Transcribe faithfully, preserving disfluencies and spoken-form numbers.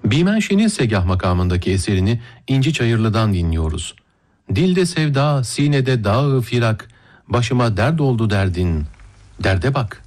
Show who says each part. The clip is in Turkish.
Speaker 1: Bimenşe'nin Segah makamındaki eserini İnci Çayırlı'dan dinliyoruz. Dilde sevda, sinede dağı firak, başıma dert oldu derdin, derde bak.